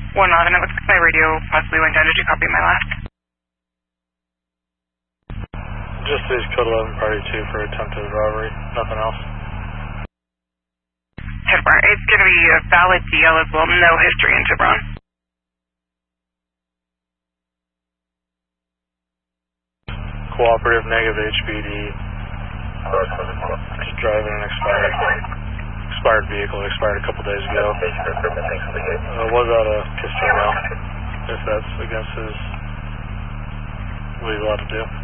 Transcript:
111, it looks like my radio possibly went down. Did you copy my last? Just is code 11 party 2 for attempted robbery, nothing else. 10-4, it's going to be a valid DL as well, no history in Tiburon. Cooperative negative HBD. Just driving an expired vehicle, expired a couple days ago. Was out a casino, if that's against his, what he's allowed to do.